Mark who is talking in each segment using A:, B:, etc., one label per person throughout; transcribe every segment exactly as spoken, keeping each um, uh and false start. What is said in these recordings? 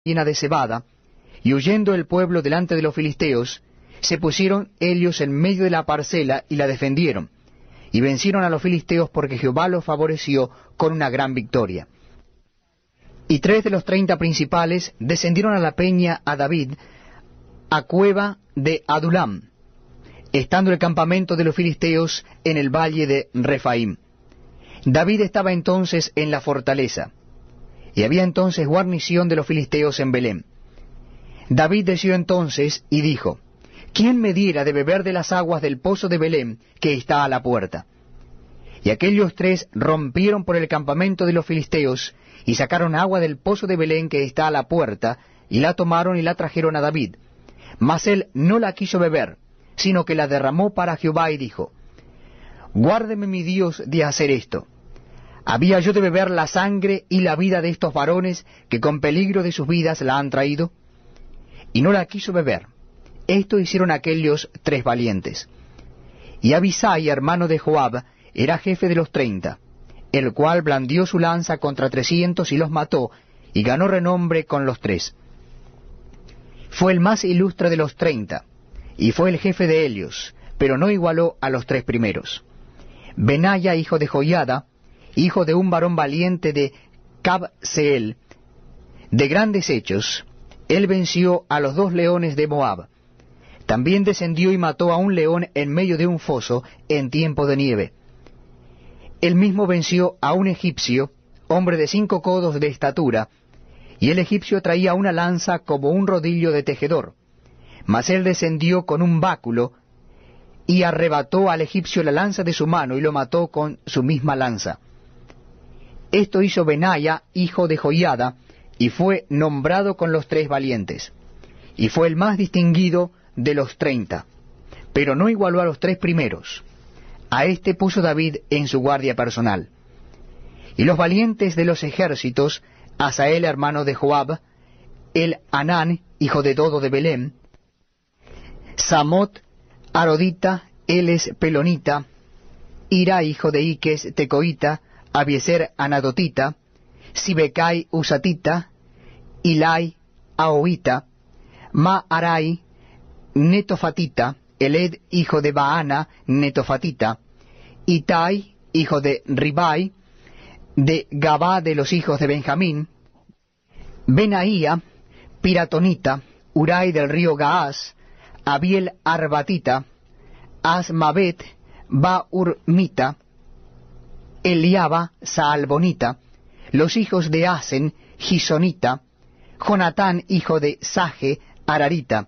A: llena de cebada, y huyendo el pueblo delante de los filisteos, se pusieron ellos en medio de la parcela y la defendieron, y vencieron a los filisteos porque Jehová los favoreció con una gran victoria. Y tres de los treinta principales descendieron a la peña a David, a cueva de Adulam, estando el campamento de los filisteos en el valle de Refaim. David estaba entonces en la fortaleza, y había entonces guarnición de los filisteos en Belén. David deseó entonces y dijo, ¿quién me diera de beber de las aguas del pozo de Belén que está a la puerta? Y aquellos tres rompieron por el campamento de los filisteos, y sacaron agua del pozo de Belén que está a la puerta, y la tomaron y la trajeron a David. Mas él no la quiso beber, sino que la derramó para Jehová, y dijo, guárdeme mi Dios de hacer esto. ¿Había yo de beber la sangre y la vida de estos varones que con peligro de sus vidas la han traído? Y no la quiso beber. Esto hicieron aquellos tres valientes. Y Abisai, hermano de Joab, era jefe de los treinta, el cual blandió su lanza contra trescientos y los mató, y ganó renombre con los tres. Fue el más ilustre de los treinta, y fue el jefe de ellos, pero no igualó a los tres primeros. Benaya, hijo de Joiada, hijo de un varón valiente de Cabseel, de grandes hechos, él venció a los dos leones de Moab. También descendió y mató a un león en medio de un foso en tiempo de nieve. Él mismo venció a un egipcio, hombre de cinco codos de estatura, y el egipcio traía una lanza como un rodillo de tejedor. Mas él descendió con un báculo, y arrebató al egipcio la lanza de su mano, y lo mató con su misma lanza. Esto hizo Benaya, hijo de Joiada, y fue nombrado con los tres valientes. Y fue el más distinguido de los treinta, pero no igualó a los tres primeros. A éste puso David en su guardia personal. Y los valientes de los ejércitos, Asael, hermano de Joab, el Anán, hijo de Dodo de Belén, Samot, Arodita, Eles, Pelonita, Ira, hijo de Iques, Tecoita, Abieser, Anadotita, Sibecai, Usatita, Ilai, Ahoita, Maarai, Netofatita, Eled, hijo de Baana, Netofatita, Itai, hijo de Ribai, de Gabá de los hijos de Benjamín, Benaía, Piratonita, Urai del río Gaás, Abiel Arbatita, Asmabet, Baurmita, Eliaba, Saalbonita, los hijos de Asen, Gisonita, Jonatán, hijo de Saje, Ararita,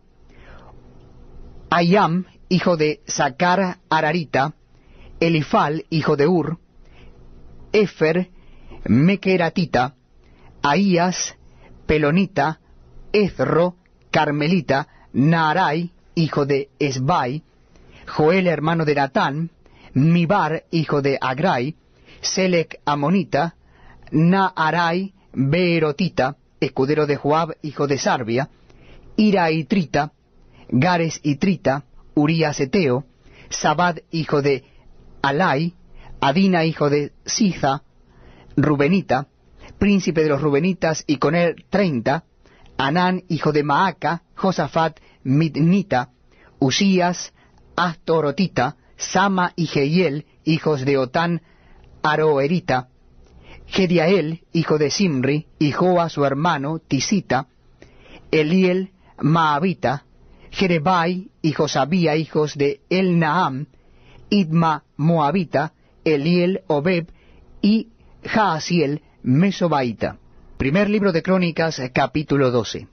A: Ayam, hijo de Sacar, Ararita, Elifal, hijo de Ur, Efer, Mequeratita, Ahías, Pelonita, Ezro, Carmelita, Naarai, hijo de Esbai, Joel, hermano de Natán, Mibar, hijo de Agrai, Selec, Amonita, Naarai, Beerotita, escudero de Joab, hijo de Sarbia, Ira y Trita, Gares y Trita, Urías Eteo, Sabad, hijo de Alai, Adina, hijo de Siza, Rubenita, príncipe de los Rubenitas, y con él treinta, Anán, hijo de Maaca, Josafat, Midnita, Usías, Astorotita, Sama y Jehiel, hijos de Otán, Aroerita, Gediael, hijo de Simri, y Joa, su hermano, Tisita, Eliel, Maabita, Jerebai y Josabía, hijos de Elnaam, Idma, Moabita, Eliel, Obeb, y Jaasiel, Mesobaita. Primer libro de Crónicas, capítulo doce.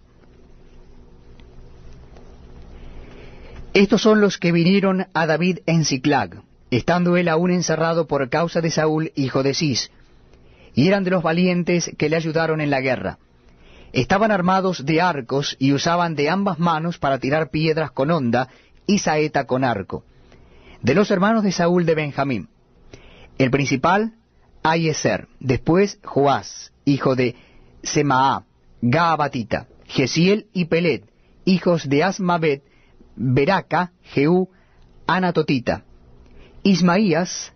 A: Estos son los que vinieron a David en Siclag, estando él aún encerrado por causa de Saúl, hijo de Cis, y eran de los valientes que le ayudaron en la guerra. Estaban armados de arcos y usaban de ambas manos para tirar piedras con honda y saeta con arco. De los hermanos de Saúl de Benjamín, el principal, Ahiezer, después Joás, hijo de Semaá, Gaabatita, Gesiel y Pelet, hijos de Asmabet, Beraca, Jehú, Anatotita, Ismaías,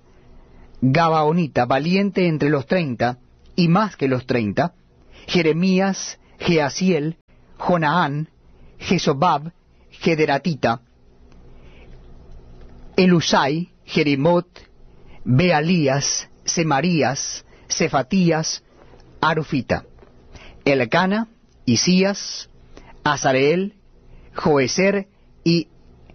A: Gabaonita, valiente entre los treinta, y más que los treinta, Jeremías, Geasiel, Jonaán, Jesobab, Gederatita, Elusai, Jerimot, Bealías, Semarías, Cefatías, Arufita, Elcana, Isías, Azareel, Joeser y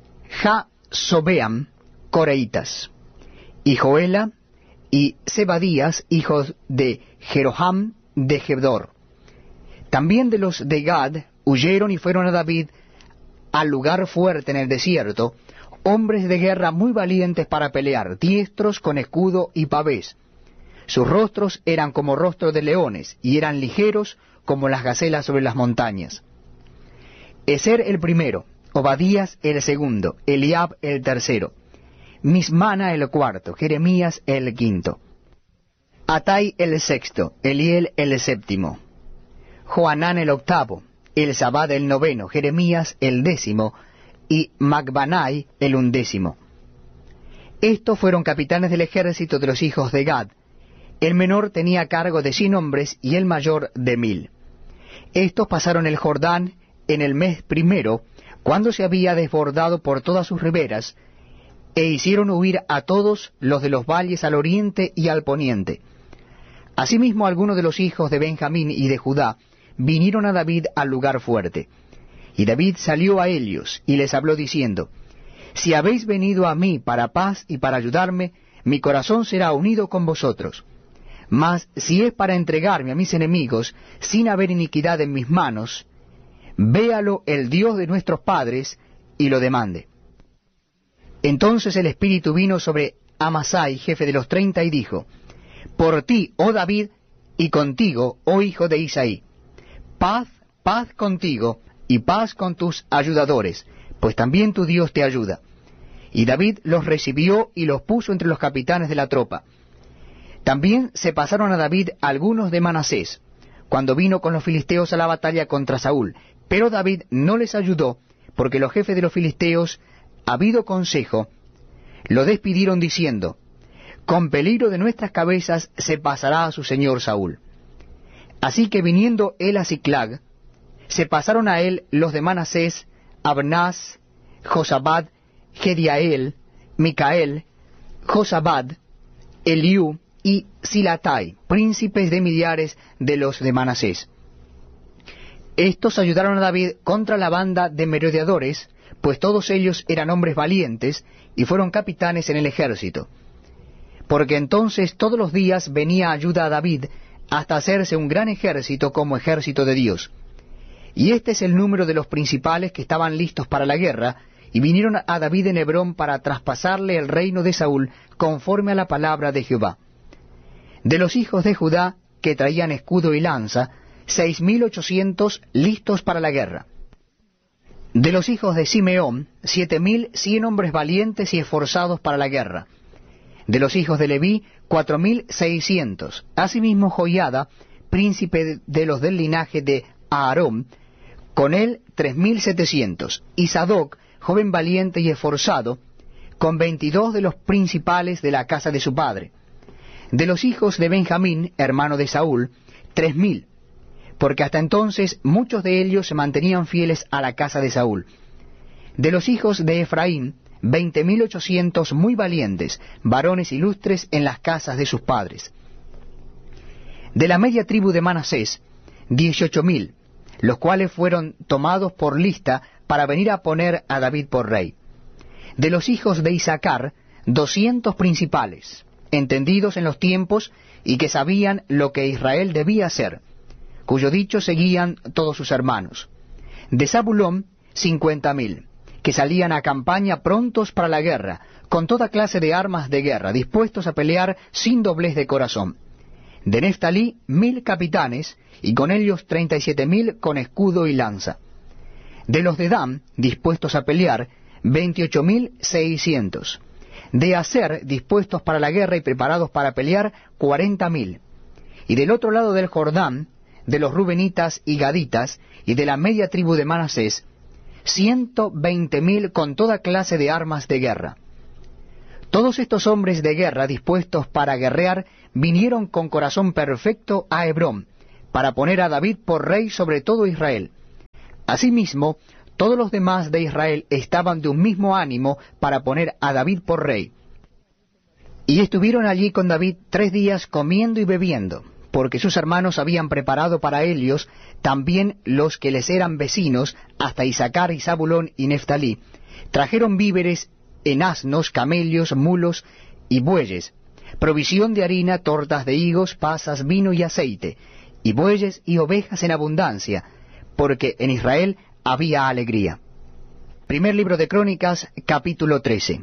A: Jasobeam, coreitas, y Joela y Zebadías, hijos de Jeroham de Gebdor. También de los de Gad huyeron y fueron a David al lugar fuerte en el desierto, hombres de guerra muy valientes para pelear, diestros con escudo y pavés. Sus rostros eran como rostros de leones, y eran ligeros como las gacelas sobre las montañas. Ezer el primero, Obadías el segundo, Eliab el tercero, Mismana el cuarto, Jeremías el quinto, Atai el sexto, Eliel el séptimo, Joanán el octavo, Elzabad el noveno, Jeremías el décimo, y Macbanai el undécimo. Estos fueron capitanes del ejército de los hijos de Gad. El menor tenía cargo de cien hombres y el mayor de mil. Estos pasaron el Jordán en el mes primero, cuando se había desbordado por todas sus riberas, e hicieron huir a todos los de los valles al oriente y al poniente. Asimismo, algunos de los hijos de Benjamín y de Judá vinieron a David al lugar fuerte. Y David salió a ellos y les habló diciendo: Si habéis venido a mí para paz y para ayudarme, mi corazón será unido con vosotros. Mas si es para entregarme a mis enemigos, sin haber iniquidad en mis manos, véalo el Dios de nuestros padres, y lo demande. Entonces el Espíritu vino sobre Amasai, jefe de los treinta, y dijo: Por ti, oh David, y contigo, oh hijo de Isaí, paz, paz contigo, y paz con tus ayudadores, pues también tu Dios te ayuda. Y David los recibió y los puso entre los capitanes de la tropa. También se pasaron a David algunos de Manasés, cuando vino con los filisteos a la batalla contra Saúl, pero David no les ayudó, porque los jefes de los filisteos, habido consejo, lo despidieron diciendo: Con peligro de nuestras cabezas se pasará a su señor Saúl. Así que viniendo él a Siclag, se pasaron a él los de Manasés, Abnás, Josabad, Gediael, Micael, Josabad, Eliú y Silatai, príncipes de millares de los de Manasés. Estos ayudaron a David contra la banda de merodeadores, pues todos ellos eran hombres valientes y fueron capitanes en el ejército. Porque entonces todos los días venía ayuda a David hasta hacerse un gran ejército como ejército de Dios. Y este es el número de los principales que estaban listos para la guerra, y vinieron a David en Hebrón para traspasarle el reino de Saúl conforme a la palabra de Jehová. De los hijos de Judá, que traían escudo y lanza, seis mil ochocientos listos para la guerra. De los hijos de Simeón, siete mil cien hombres valientes y esforzados para la guerra. De los hijos de Leví, cuatro mil seiscientos. Asimismo Joiada, príncipe de los del linaje de Aarón, con él tres mil setecientos. Y Sadoc, joven valiente y esforzado, con veintidós de los principales de la casa de su padre. De los hijos de Benjamín, hermano de Saúl, tres mil, porque hasta entonces muchos de ellos se mantenían fieles a la casa de Saúl. De los hijos de Efraín, veinte mil ochocientos muy valientes, varones ilustres en las casas de sus padres. De la media tribu de Manasés, dieciocho mil, los cuales fueron tomados por lista para venir a poner a David por rey. De los hijos de Isaacar, doscientos principales, entendidos en los tiempos y que sabían lo que Israel debía hacer, cuyo dicho seguían todos sus hermanos. De Zabulón, cincuenta mil, que salían a campaña prontos para la guerra, con toda clase de armas de guerra, dispuestos a pelear sin doblez de corazón. De Neftalí, mil capitanes, y con ellos treinta y siete mil con escudo y lanza. De los de Dan, dispuestos a pelear, veintiocho mil seiscientos. De Aser, dispuestos para la guerra y preparados para pelear, cuarenta mil. Y del otro lado del Jordán, de los Rubenitas y Gaditas, y de la media tribu de Manasés, ciento veinte mil con toda clase de armas de guerra. Todos estos hombres de guerra dispuestos para guerrear vinieron con corazón perfecto a Hebrón, para poner a David por rey sobre todo Israel. Asimismo, todos los demás de Israel estaban de un mismo ánimo para poner a David por rey. Y estuvieron allí con David tres días comiendo y bebiendo, porque sus hermanos habían preparado para ellos también los que les eran vecinos, hasta Isaacar y Zabulón y Neftalí, trajeron víveres en asnos, camellos, mulos y bueyes, provisión de harina, tortas de higos, pasas, vino y aceite, y bueyes y ovejas en abundancia, porque en Israel había alegría. Primer libro de Crónicas, capítulo trece.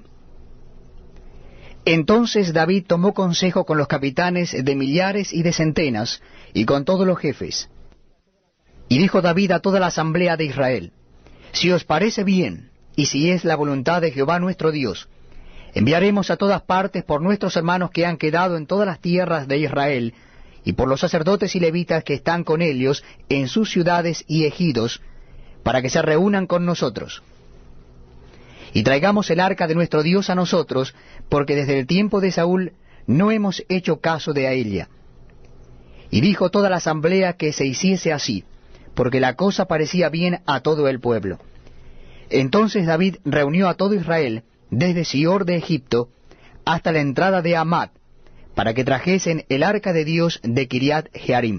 A: Entonces David tomó consejo con los capitanes de millares y de centenas, y con todos los jefes. Y dijo David a toda la asamblea de Israel: Si os parece bien, y si es la voluntad de Jehová nuestro Dios, enviaremos a todas partes por nuestros hermanos que han quedado en todas las tierras de Israel, y por los sacerdotes y levitas que están con ellos en sus ciudades y ejidos, para que se reúnan con nosotros. Y traigamos el arca de nuestro Dios a nosotros, porque desde el tiempo de Saúl no hemos hecho caso de ella. Y dijo toda la asamblea que se hiciese así, porque la cosa parecía bien a todo el pueblo. Entonces David reunió a todo Israel, desde Sior de Egipto hasta la entrada de Hamat, para que trajesen el arca de Dios de Kiriat Jearim.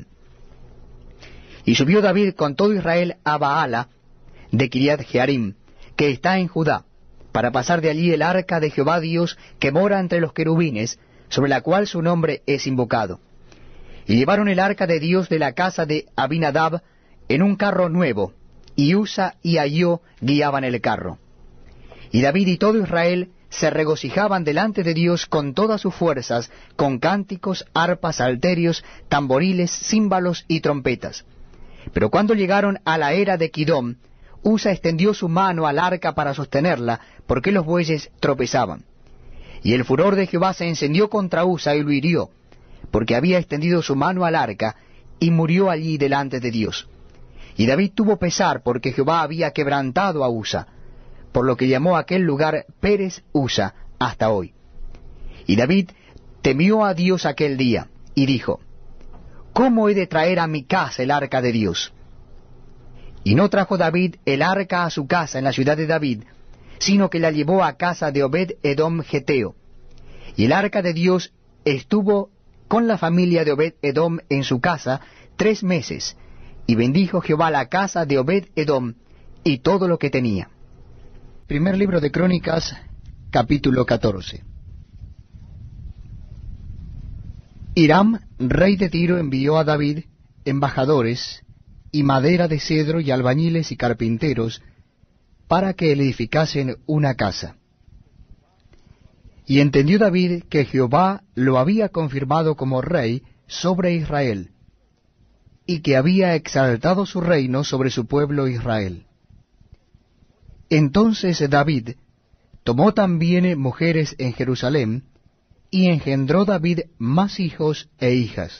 A: Y subió David con todo Israel a Baala de Kiriat Jearim, que está en Judá, para pasar de allí el arca de Jehová Dios, que mora entre los querubines, sobre la cual su nombre es invocado. Y llevaron el arca de Dios de la casa de Abinadab en un carro nuevo, y Usa y Ahio guiaban el carro. Y David y todo Israel se regocijaban delante de Dios con todas sus fuerzas, con cánticos, arpas, salterios, tamboriles, címbalos y trompetas. Pero cuando llegaron a la era de Kidom, Usa extendió su mano al arca para sostenerla, porque los bueyes tropezaban. Y el furor de Jehová se encendió contra Usa y lo hirió, porque había extendido su mano al arca, y murió allí delante de Dios. Y David tuvo pesar, porque Jehová había quebrantado a Usa, por lo que llamó aquel lugar Pérez Usa hasta hoy. Y David temió a Dios aquel día, y dijo: ¿Cómo he de traer a mi casa el arca de Dios? Y no trajo David el arca a su casa en la ciudad de David, sino que la llevó a casa de Obed-Edom Geteo. Y el arca de Dios estuvo con la familia de Obed-Edom en su casa tres meses, y bendijo Jehová la casa de Obed-Edom y todo lo que tenía. Primer libro de Crónicas, capítulo catorce. Hiram, rey de Tiro, envió a David embajadores, y madera de cedro, y albañiles y carpinteros, para que le edificasen una casa. Y entendió David que Jehová lo había confirmado como rey sobre Israel, y que había exaltado su reino sobre su pueblo Israel. Entonces David tomó también mujeres en Jerusalén, y engendró David más hijos e hijas.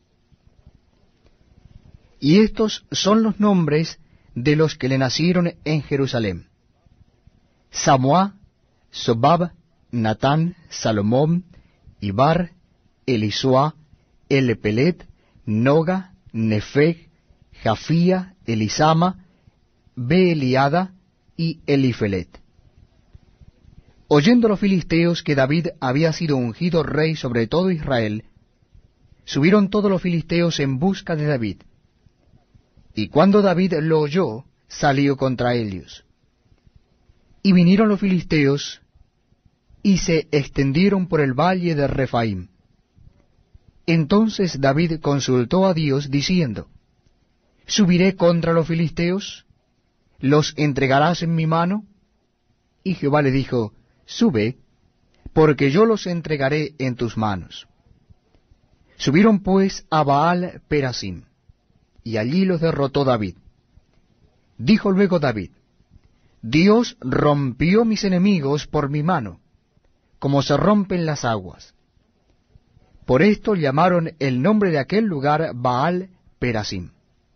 A: Y estos son los nombres de los que le nacieron en Jerusalén: Samuá, Sobab, Natán, Salomón, Ibar, Elisuá, Elepelet, Noga, Nefeg, Jafía, Elisama, Beeliada y Elifelet. Oyendo los filisteos que David había sido ungido rey sobre todo Israel, subieron todos los filisteos en busca de David. Y cuando David lo oyó, salió contra ellos. Y vinieron los filisteos, y se extendieron por el valle de Refaim. Entonces David consultó a Dios, diciendo: ¿Subiré contra los filisteos? ¿Los entregarás en mi mano? Y Jehová le dijo: Sube, porque yo los entregaré en tus manos. Subieron pues a Baal Perasim, y allí los derrotó David. Dijo luego David: Dios rompió mis enemigos por mi mano, como se rompen las aguas. Por esto llamaron el nombre de aquel lugar Baal Perasim.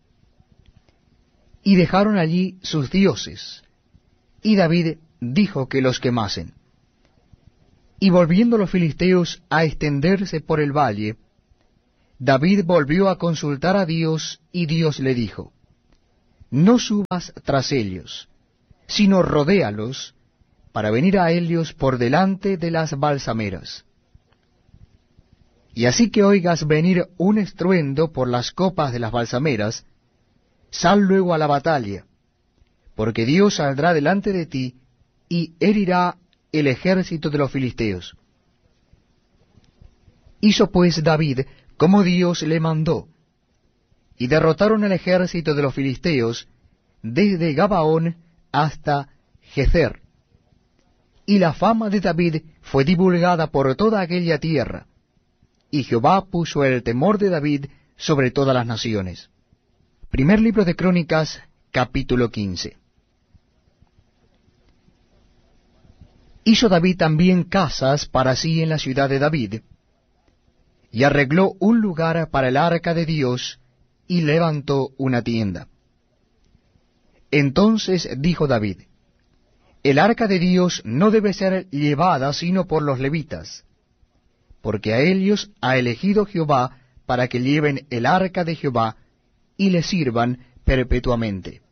A: Y dejaron allí sus dioses, y David dijo que los quemasen. Y volviendo los filisteos a extenderse por el valle, David volvió a consultar a Dios, y Dios le dijo, no subas tras ellos, sino rodéalos, para venir a ellos por delante de las balsameras. Y así que oigas venir un estruendo por las copas de las balsameras, sal luego a la batalla, porque Dios saldrá delante de ti, y herirá el ejército de los filisteos. Hizo pues David como Dios le mandó, y derrotaron el ejército de los filisteos desde Gabaón hasta Gezer. Y la fama de David fue divulgada por toda aquella tierra, y Jehová puso el temor de David sobre todas las naciones. Primer libro de Crónicas, capítulo quince. Hizo David también casas para sí en la ciudad de David, y arregló un lugar para el arca de Dios, y levantó una tienda. Entonces dijo David, el arca de Dios no debe ser llevada sino por los levitas, porque a ellos ha elegido Jehová para que lleven el arca de Jehová, y le sirvan perpetuamente.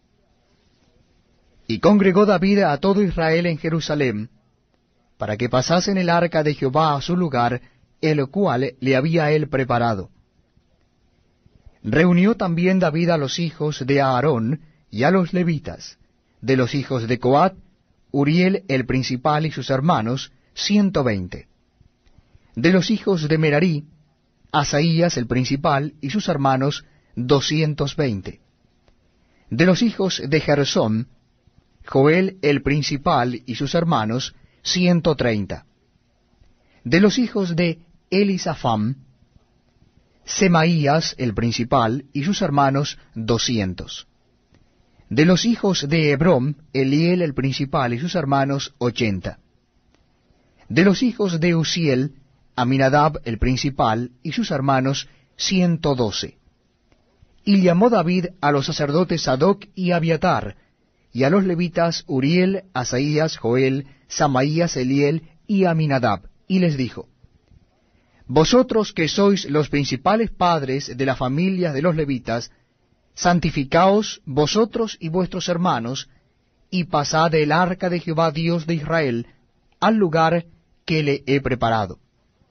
A: Y congregó David a todo Israel en Jerusalén, para que pasasen el arca de Jehová a su lugar, el cual le había él preparado. Reunió también David a los hijos de Aarón y a los levitas, de los hijos de Coat, Uriel el principal y sus hermanos, ciento veinte. De los hijos de Merarí, Asaías el principal y sus hermanos, doscientos veinte. De los hijos de Gersón, Joel el principal y sus hermanos, ciento treinta. De los hijos de Elisafam, Semaías el principal y sus hermanos, doscientos. De los hijos de Hebrón, Eliel el principal y sus hermanos, ochenta. De los hijos de Uziel, Aminadab el principal y sus hermanos, ciento doce. Y llamó David a los sacerdotes Sadoc y Abiatar, y a los levitas Uriel, Asaías, Joel, Samaías, Eliel y Aminadab, y les dijo, vosotros que sois los principales padres de las familias de los levitas, santificaos vosotros y vuestros hermanos, y pasad el arca de Jehová Dios de Israel al lugar que le he preparado.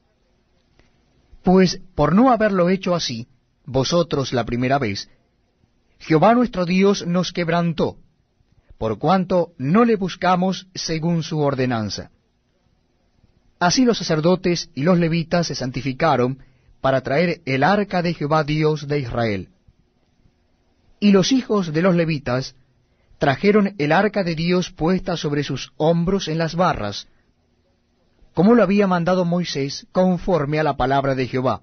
A: Pues por no haberlo hecho así, vosotros la primera vez, Jehová nuestro Dios nos quebrantó, por cuanto no le buscamos según su ordenanza. Así los sacerdotes y los levitas se santificaron para traer el arca de Jehová Dios de Israel. Y los hijos de los levitas trajeron el arca de Dios puesta sobre sus hombros en las barras, como lo había mandado Moisés, conforme a la palabra de Jehová.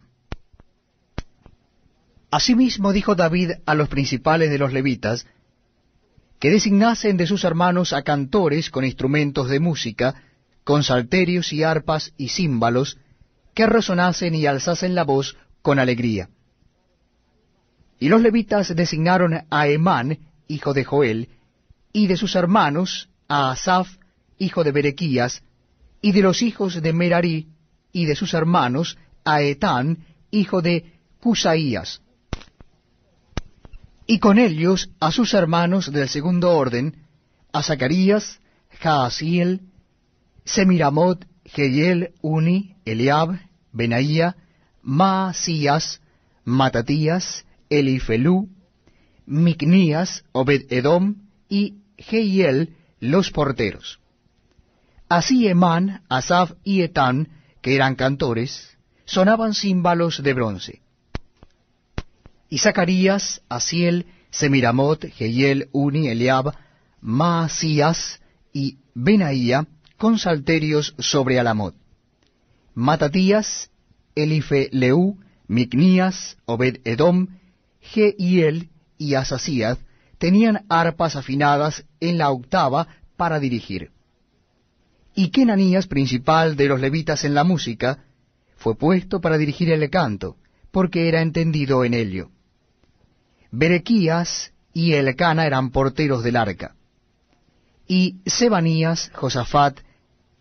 A: Asimismo dijo David a los principales de los levitas, que designasen de sus hermanos a cantores con instrumentos de música, con salterios y arpas y címbalos, que resonasen y alzasen la voz con alegría. Y los levitas designaron a Emán, hijo de Joel, y de sus hermanos a Asaf, hijo de Berequías, y de los hijos de Merarí, y de sus hermanos a Etán, hijo de Cusaías. Y con ellos a sus hermanos del segundo orden, a Zacarías, Jaasiel, Semiramot, Jehiel, Uni, Eliab, Benaía, Maasías, Matatías, Elifelú, Micnías, Obed-edom y Jehiel, los porteros. Así Emán, Asaf y Etán, que eran cantores, sonaban címbalos de bronce. Y Zacarías, Asiel, Semiramot, Jehiel, Uni, Eliab, Maasías y Benaía, con salterios sobre Alamot. Matatías, Elifeleu, Micnías, Obed-edom, Jehiel y Asasías tenían arpas afinadas en la octava para dirigir. Y Kenanías, principal de los levitas en la música, fue puesto para dirigir el canto, porque era entendido en ello. Berequías y Elcana eran porteros del arca. Y Sebanías, Josafat,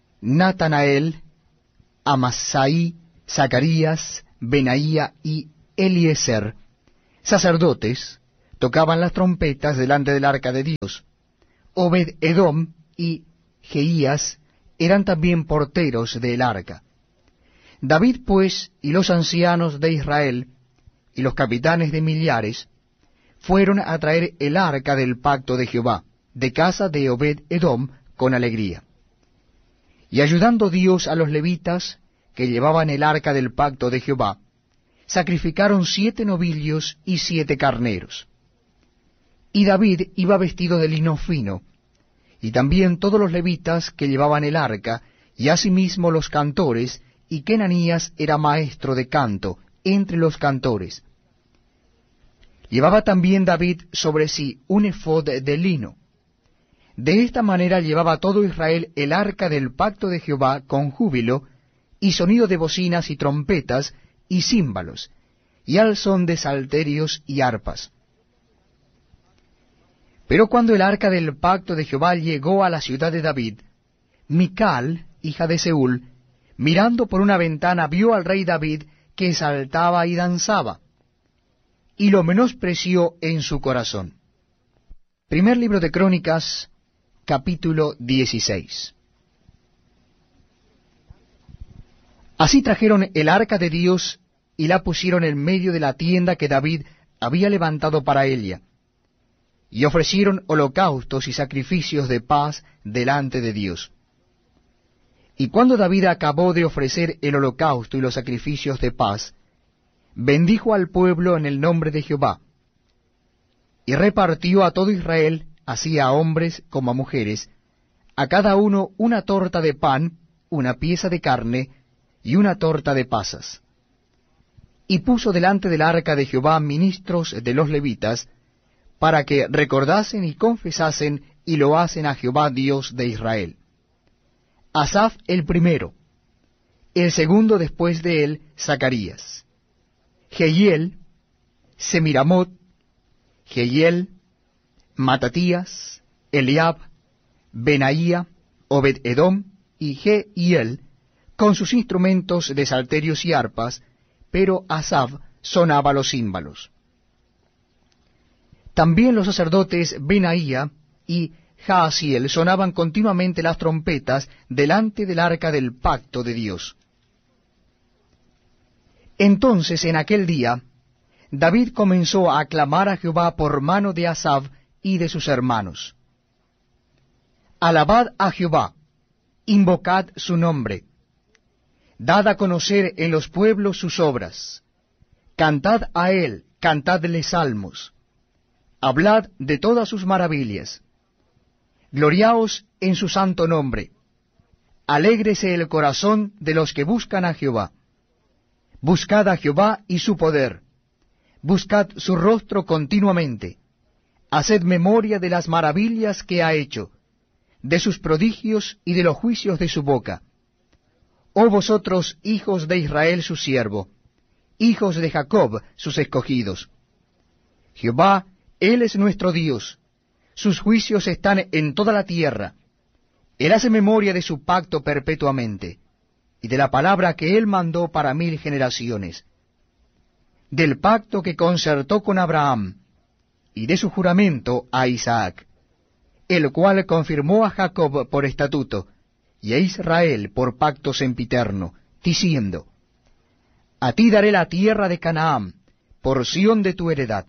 A: Natanael, Amasai, Zacarías, Benaía y Eliezer, sacerdotes, tocaban las trompetas delante del arca de Dios. Obed-Edom y Jeías eran también porteros del arca. David, pues, y los ancianos de Israel, y los capitanes de millares, fueron a traer el arca del pacto de Jehová, de casa de Obed-Edom, con alegría. Y ayudando Dios a los levitas, que llevaban el arca del pacto de Jehová, sacrificaron siete novillos y siete carneros. Y David iba vestido de lino fino, y también todos los levitas que llevaban el arca, y asimismo los cantores, y Kenanías era maestro de canto entre los cantores. Llevaba también David sobre sí un efod de lino. De esta manera llevaba todo Israel el arca del pacto de Jehová con júbilo, y sonido de bocinas y trompetas, y címbalos, y al son de salterios y arpas. Pero cuando el arca del pacto de Jehová llegó a la ciudad de David, Mical, hija de Seúl, mirando por una ventana, vio al rey David que saltaba y danzaba, y lo menospreció en su corazón. Primer libro de Crónicas, capítulo dieciséis. Así trajeron el arca de Dios y la pusieron en medio de la tienda que David había levantado para ella, y ofrecieron holocaustos y sacrificios de paz delante de Dios. Y cuando David acabó de ofrecer el holocausto y los sacrificios de paz, bendijo al pueblo en el nombre de Jehová, y repartió a todo Israel, así a hombres como a mujeres, a cada uno una torta de pan, una pieza de carne, y una torta de pasas. Y puso delante del arca de Jehová ministros de los levitas, para que recordasen y confesasen y lo hacen a Jehová Dios de Israel. Asaf el primero, el segundo después de él, Zacarías, Jehiel, Semiramot, Jehiel, Matatías, Eliab, Benaía, Obed-Edom y Jehiel, con sus instrumentos de salterios y arpas, pero Asaf sonaba los címbalos. También los sacerdotes Benaía y Jaasiel sonaban continuamente las trompetas delante del arca del pacto de Dios. Entonces en aquel día David comenzó a aclamar a Jehová por mano de Asaf y de sus hermanos. Alabad a Jehová, invocad su nombre, dad a conocer en los pueblos sus obras, cantad a él, cantadle salmos, hablad de todas sus maravillas, gloriaos en su santo nombre, alégrese el corazón de los que buscan a Jehová. Buscad a Jehová y su poder, buscad su rostro continuamente, haced memoria de las maravillas que ha hecho, de sus prodigios y de los juicios de su boca. Oh vosotros, hijos de Israel su siervo, hijos de Jacob sus escogidos. Jehová, Él es nuestro Dios, sus juicios están en toda la tierra. Él hace memoria de su pacto perpetuamente, y de la palabra que Él mandó para mil generaciones, del pacto que concertó con Abraham, y de su juramento a Isaac, el cual confirmó a Jacob por estatuto, y a Israel por pacto sempiterno, diciendo, a ti daré la tierra de Canaán, porción de tu heredad.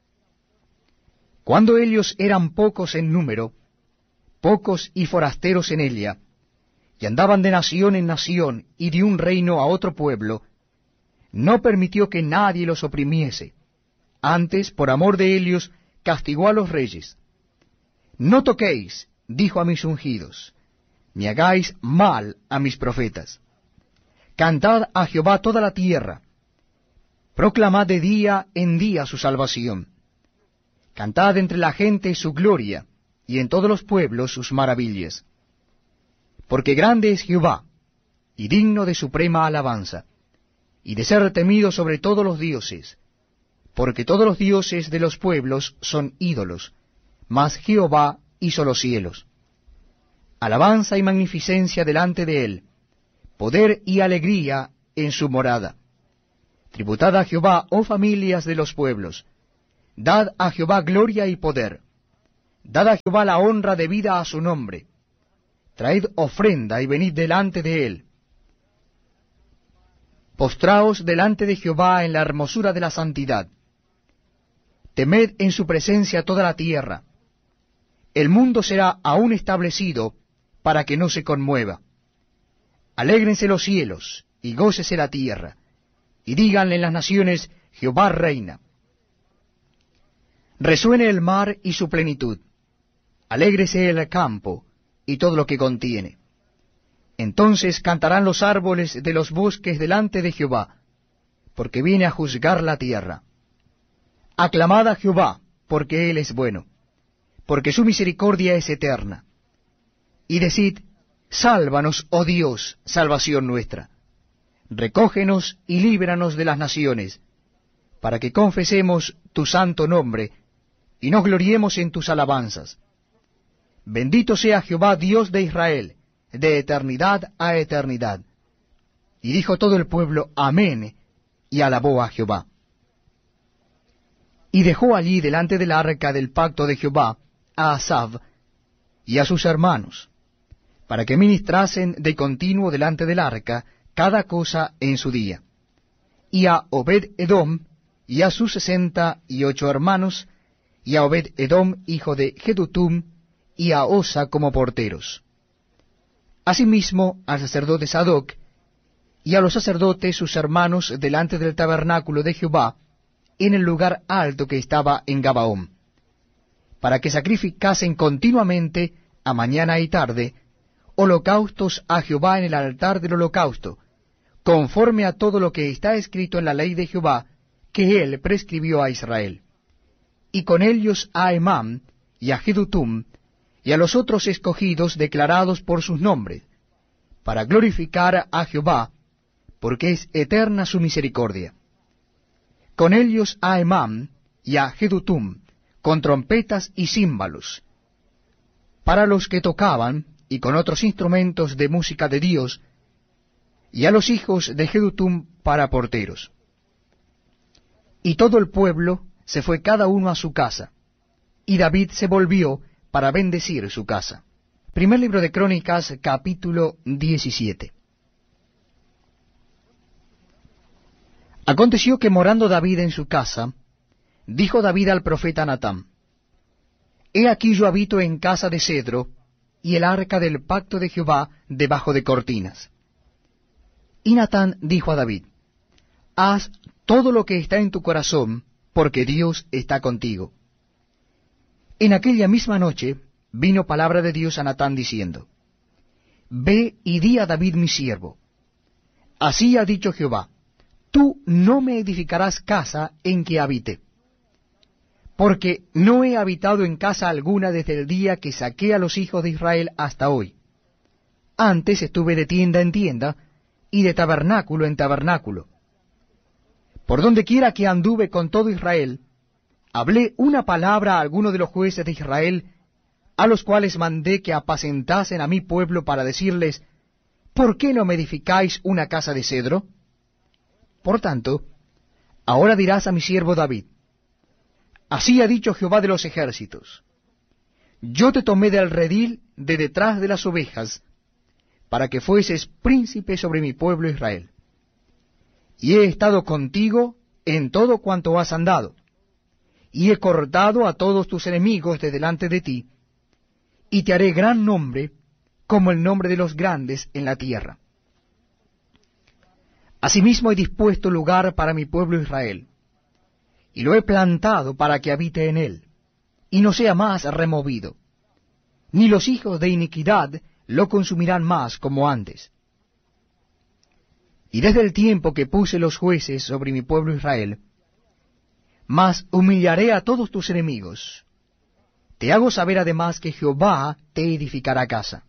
A: Cuando ellos eran pocos en número, pocos y forasteros en ella, y andaban de nación en nación y de un reino a otro pueblo, no permitió que nadie los oprimiese. Antes, por amor de ellos, castigó a los reyes. No toquéis, dijo a mis ungidos, ni hagáis mal a mis profetas. Cantad a Jehová toda la tierra, proclamad de día en día su salvación. Cantad entre la gente su gloria, y en todos los pueblos sus maravillas. Porque grande es Jehová, y digno de suprema alabanza, y de ser temido sobre todos los dioses, porque todos los dioses de los pueblos son ídolos, mas Jehová hizo los cielos. Alabanza y magnificencia delante de él, poder y alegría en su morada. Tributad a Jehová, oh familias de los pueblos. Dad a Jehová gloria y poder. Dad a Jehová la honra debida a su nombre. Traed ofrenda y venid delante de él. Postraos delante de Jehová en la hermosura de la santidad. Temed en su presencia toda la tierra. El mundo será aún establecido para que no se conmueva. Alégrense los cielos y gócese la tierra, y díganle en las naciones, Jehová reina. Resuene el mar y su plenitud, alégrese el campo y todo lo que contiene. Entonces cantarán los árboles de los bosques delante de Jehová, porque viene a juzgar la tierra. Aclamad a Jehová, porque él es bueno, porque su misericordia es eterna. Y decid, sálvanos, oh Dios, salvación nuestra. Recógenos y líbranos de las naciones, para que confesemos tu santo nombre, y nos gloriemos en tus alabanzas. Bendito sea Jehová, Dios de Israel, de eternidad a eternidad. Y dijo todo el pueblo, amén, y alabó a Jehová. Y dejó allí delante del arca del pacto de Jehová a Asaf y a sus hermanos, para que ministrasen de continuo delante del arca cada cosa en su día, y a Obed-Edom y a sus sesenta y ocho hermanos, y a Obed-Edom hijo de Jedutum, y a Osa como porteros. Asimismo al sacerdote Sadoc, y a los sacerdotes sus hermanos delante del tabernáculo de Jehová, en el lugar alto que estaba en Gabaón, para que sacrificasen continuamente, a mañana y tarde, holocaustos a Jehová en el altar del holocausto, conforme a todo lo que está escrito en la ley de Jehová, que él prescribió a Israel. Y con ellos a Emam, y a Jedutum, y a los otros escogidos declarados por sus nombres, para glorificar a Jehová, porque es eterna su misericordia. Con ellos a Emam y a Jedutum, con trompetas y címbalos, para los que tocaban, y con otros instrumentos de música de Dios, y a los hijos de Jedutum para porteros. Y todo el pueblo se fue cada uno a su casa, y David se volvió para bendecir su casa. Primer libro de Crónicas, capítulo diecisiete. Aconteció que morando David en su casa, dijo David al profeta Natán, He aquí yo habito en casa de cedro, y el arca del pacto de Jehová debajo de cortinas. Y Natán dijo a David, Haz todo lo que está en tu corazón, porque Dios está contigo. En aquella misma noche vino palabra de Dios a Natán diciendo, Ve y di a David mi siervo, así ha dicho Jehová, tú no me edificarás casa en que habite, porque no he habitado en casa alguna desde el día que saqué a los hijos de Israel hasta hoy. Antes estuve de tienda en tienda, y de tabernáculo en tabernáculo. Por donde quiera que anduve con todo Israel, hablé una palabra a alguno de los jueces de Israel, a los cuales mandé que apacentasen a mi pueblo para decirles, ¿por qué no me edificáis una casa de cedro? Por tanto, ahora dirás a mi siervo David, así ha dicho Jehová de los ejércitos, yo te tomé del redil de detrás de las ovejas, para que fueses príncipe sobre mi pueblo Israel. Y he estado contigo en todo cuanto has andado, y he cortado a todos tus enemigos de delante de ti, y te haré gran nombre, como el nombre de los grandes en la tierra. Asimismo he dispuesto lugar para mi pueblo Israel, y lo he plantado para que habite en él, y no sea más removido, ni los hijos de iniquidad lo consumirán más como antes. Y desde el tiempo que puse los jueces sobre mi pueblo Israel, mas humillaré a todos tus enemigos. Te hago saber además que Jehová te edificará casa.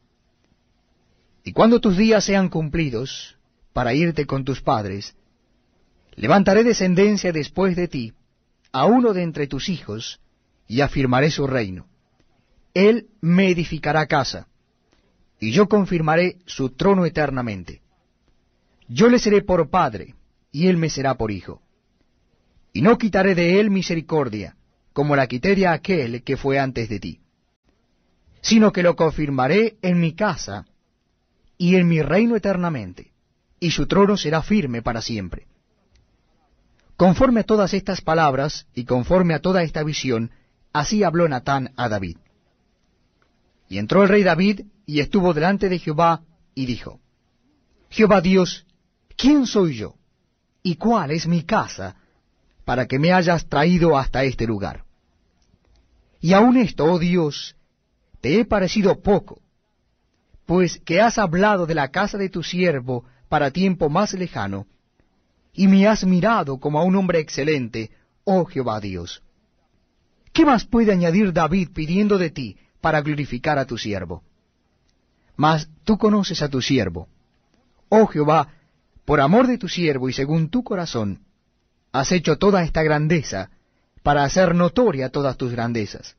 A: Y cuando tus días sean cumplidos, para irte con tus padres, levantaré descendencia después de ti, a uno de entre tus hijos, y afirmaré su reino. Él me edificará casa, y yo confirmaré su trono eternamente. Yo le seré por padre, y él me será por hijo. Y no quitaré de él misericordia, como la quité de aquel que fue antes de ti, sino que lo confirmaré en mi casa y en mi reino eternamente, y su trono será firme para siempre. Conforme a todas estas palabras, y conforme a toda esta visión, así habló Natán a David. Y entró el rey David, y estuvo delante de Jehová, y dijo, Jehová Dios, ¿quién soy yo? ¿Y cuál es mi casa, para que me hayas traído hasta este lugar? Y aun esto, oh Dios, te he parecido poco, pues que has hablado de la casa de tu siervo para tiempo más lejano, y me has mirado como a un hombre excelente, oh Jehová Dios. ¿Qué más puede añadir David pidiendo de ti para glorificar a tu siervo? Mas tú conoces a tu siervo. Oh Jehová, por amor de tu siervo y según tu corazón, has hecho toda esta grandeza, para hacer notoria todas tus grandezas.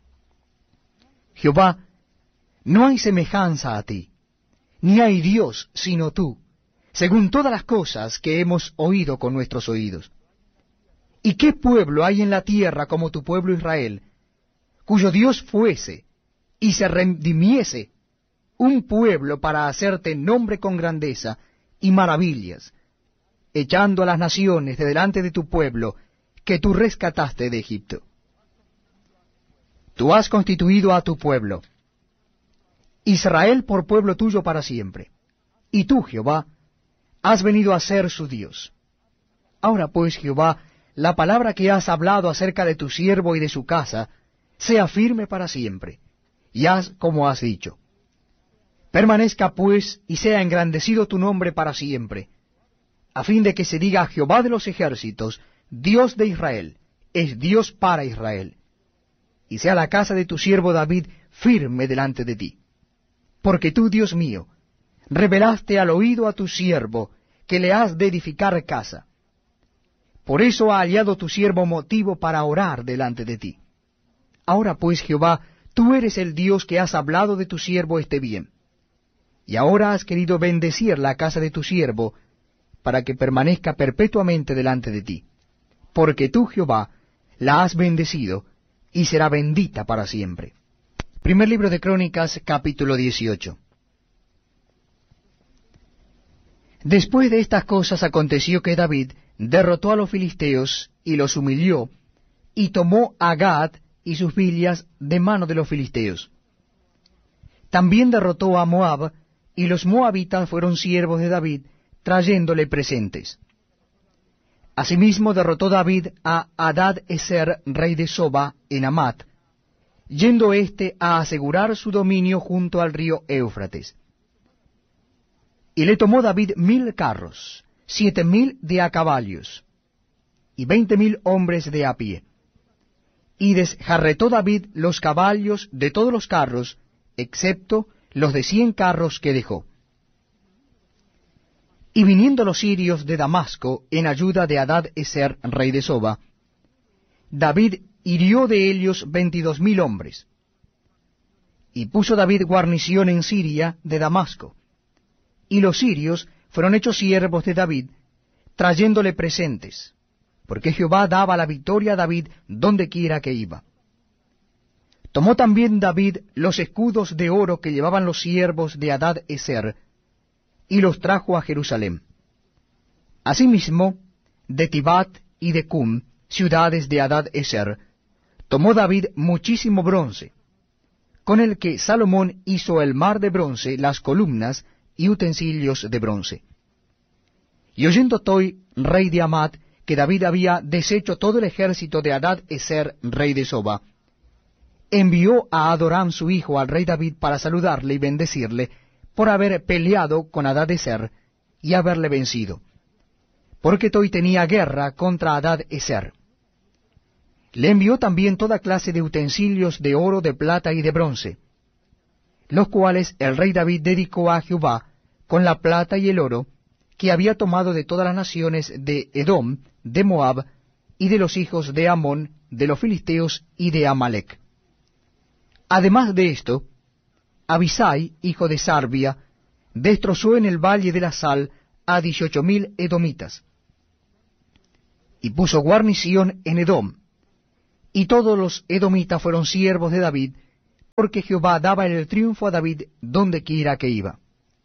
A: Jehová, no hay semejanza a ti, ni hay Dios sino tú, según todas las cosas que hemos oído con nuestros oídos. ¿Y qué pueblo hay en la tierra como tu pueblo Israel, cuyo Dios fuese y se redimiese, un pueblo para hacerte nombre con grandeza y maravillas, echando a las naciones de delante de tu pueblo, que tú rescataste de Egipto? Tú has constituido a tu pueblo, Israel por pueblo tuyo para siempre, y tú, Jehová, has venido a ser su Dios. Ahora pues, Jehová, la palabra que has hablado acerca de tu siervo y de su casa, sea firme para siempre, y haz como has dicho. Permanezca pues y sea engrandecido tu nombre para siempre, a fin de que se diga Jehová de los ejércitos, Dios de Israel, es Dios para Israel, y sea la casa de tu siervo David firme delante de ti. Porque tú, Dios mío, revelaste al oído a tu siervo que le has de edificar casa. Por eso ha hallado tu siervo motivo para orar delante de ti. Ahora pues, Jehová, tú eres el Dios que has hablado de tu siervo este bien. Y ahora has querido bendecir la casa de tu siervo, para que permanezca perpetuamente delante de ti. Porque tú, Jehová, la has bendecido, y será bendita para siempre. Primer libro de Crónicas, capítulo dieciocho. Después de estas cosas aconteció que David derrotó a los filisteos, y los humilló, y tomó a Gad y sus villas de mano de los filisteos. También derrotó a Moab, y los moabitas fueron siervos de David, trayéndole presentes. Asimismo derrotó David a Hadad-ezer, rey de Soba, en Amat, yendo éste a asegurar su dominio junto al río Éufrates. Y le tomó David mil carros, siete mil de a caballos, y veinte mil hombres de a pie. Y desjarretó David los caballos de todos los carros, excepto los de cien carros que dejó. Y viniendo los sirios de Damasco en ayuda de Hadad-ezer, rey de Soba, David hirió de ellos veintidós mil hombres. Y puso David guarnición en Siria de Damasco, y los sirios fueron hechos siervos de David, trayéndole presentes, porque Jehová daba la victoria a David donde quiera que iba. Tomó también David los escudos de oro que llevaban los siervos de Hadad-ezer, y los trajo a Jerusalén. Asimismo, de Tibat y de Cum, ciudades de Hadad-ezer, tomó David muchísimo bronce, con el que Salomón hizo el mar de bronce, las columnas y utensilios de bronce. Y oyendo Toi, rey de Amat, que David había deshecho todo el ejército de Hadad-ezer, rey de Soba, envió a Adoram su hijo al rey David para saludarle y bendecirle por haber peleado con Hadad-ezer y haberle vencido, porque Toi tenía guerra contra Hadad-ezer. Le envió también toda clase de utensilios de oro, de plata y de bronce, los cuales el rey David dedicó a Jehová con la plata y el oro que había tomado de todas las naciones de Edom, de Moab, y de los hijos de Amón, de los filisteos y de Amalec. Además de esto, Abisai, hijo de Sarbia, destrozó en el valle de la Sal a dieciocho mil edomitas, y puso guarnición en Edom. Y todos los edomitas fueron siervos de David, porque Jehová daba el triunfo a David donde quiera que iba.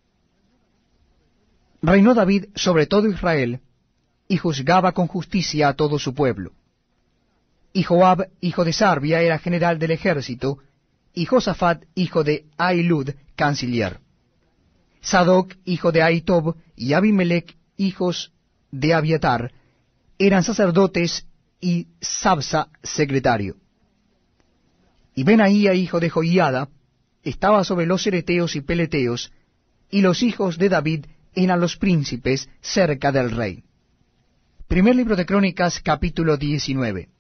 A: Reinó David sobre todo Israel, y juzgaba con justicia a todo su pueblo. Y Joab, hijo de Sarbia, era general del ejército, y Josafat, hijo de Ahilud, canciller. Sadoc, hijo de Ahitob, y Abimelech, hijos de Abiatar, eran sacerdotes, y Sabsa, secretario. Y Benaía, hijo de Joiada, estaba sobre los cereteos y peleteos, y los hijos de David eran los príncipes cerca del rey. Primer libro de Crónicas, capítulo diecinueve.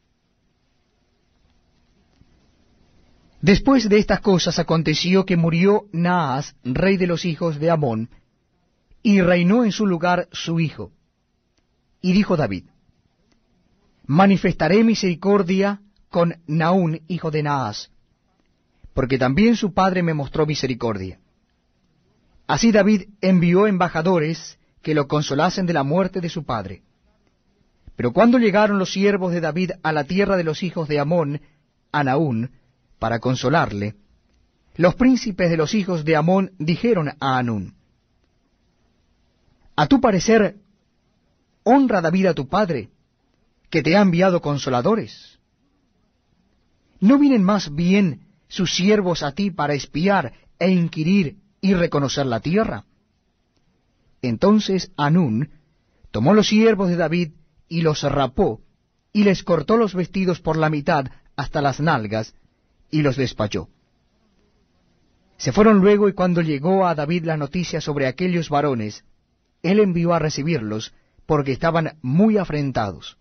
A: Después de estas cosas aconteció que murió Naas, rey de los hijos de Amón, y reinó en su lugar su hijo. Y dijo David: manifestaré misericordia con Naún, hijo de Naas, porque también su padre me mostró misericordia. Así David envió embajadores que lo consolasen de la muerte de su padre. Pero cuando llegaron los siervos de David a la tierra de los hijos de Amón, a Naún, para consolarle, los príncipes de los hijos de Amón dijeron a Anún: a tu parecer, honra David a tu padre, que te ha enviado consoladores. ¿No vienen más bien sus siervos a ti para espiar e inquirir y reconocer la tierra? Entonces Anún tomó los siervos de David y los rapó, y les cortó los vestidos por la mitad hasta las nalgas, y los despachó. Se fueron luego, y cuando llegó a David la noticia sobre aquellos varones, él envió a recibirlos, porque estaban muy afrentados.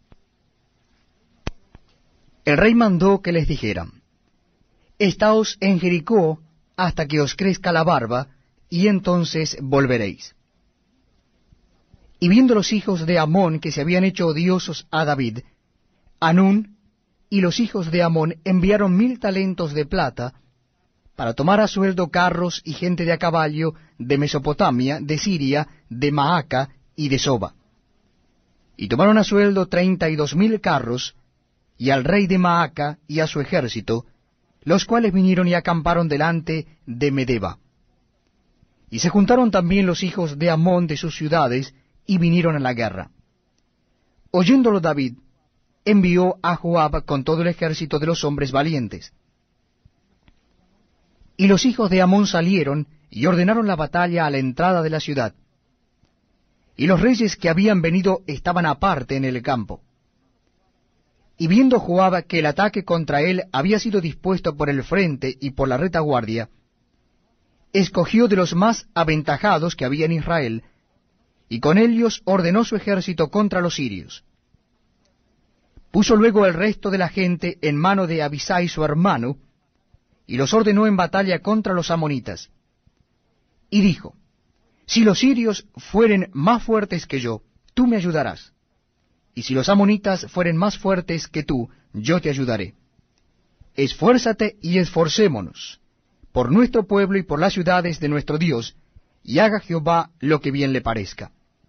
A: El rey mandó que les dijeran: estaos en Jericó hasta que os crezca la barba, y entonces volveréis. Y viendo los hijos de Amón que se habían hecho odiosos a David, Anún y los hijos de Amón enviaron mil talentos de plata para tomar a sueldo carros y gente de a caballo de Mesopotamia, de Siria, de Maaca y de Soba. Y tomaron a sueldo treinta y dos mil carros, y al rey de Maaca y a su ejército, los cuales vinieron y acamparon delante de Medeba. Y se juntaron también los hijos de Amón de sus ciudades, y vinieron a la guerra. Oyéndolo David, envió a Joab con todo el ejército de los hombres valientes. Y los hijos de Amón salieron, y ordenaron la batalla a la entrada de la ciudad. Y los reyes que habían venido estaban aparte en el campo. Y viendo Joab que el ataque contra él había sido dispuesto por el frente y por la retaguardia, escogió de los más aventajados que había en Israel, y con ellos ordenó su ejército contra los sirios. Puso luego el resto de la gente en mano de Abisai su hermano, y los ordenó en batalla contra los amonitas. Y dijo: si los sirios fueren más fuertes que yo, tú me ayudarás. Y si los amonitas fueren más fuertes que tú, yo te ayudaré. Esfuérzate y esforcémonos, por nuestro pueblo y por las ciudades de nuestro Dios, y haga Jehová lo que bien le parezca.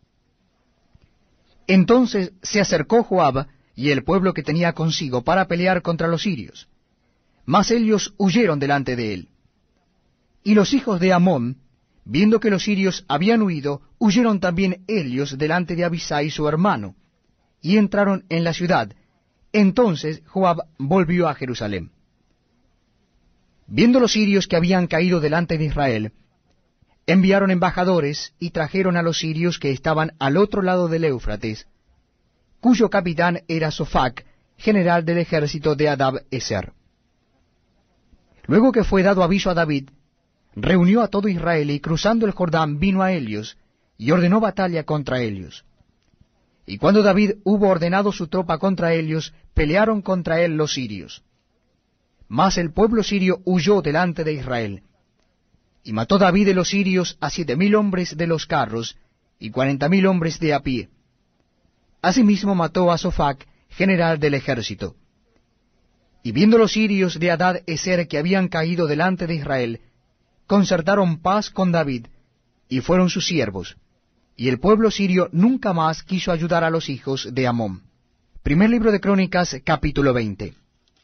A: Entonces se acercó Joab y el pueblo que tenía consigo para pelear contra los sirios, mas ellos huyeron delante de él. Y los hijos de Amón, viendo que los sirios habían huido, huyeron también ellos delante de Abisai su hermano, y entraron en la ciudad. Entonces Joab volvió a Jerusalén. Viendo los sirios que habían caído delante de Israel, enviaron embajadores y trajeron a los sirios que estaban al otro lado del Éufrates, cuyo capitán era Sofac, general del ejército de Adab-eser. Luego que fue dado aviso a David, reunió a todo Israel y cruzando el Jordán vino a ellos y ordenó batalla contra ellos. Y cuando David hubo ordenado su tropa contra ellos, pelearon contra él los sirios. Mas el pueblo sirio huyó delante de Israel. Y mató David de los sirios a siete mil hombres de los carros, y cuarenta mil hombres de a pie. Asimismo mató a Sofac, general del ejército. Y viendo los sirios de Hadad-eser que habían caído delante de Israel, concertaron paz con David, y fueron sus siervos. y el pueblo sirio nunca más quiso ayudar a los hijos de Amón. Primer libro de Crónicas, capítulo veinte.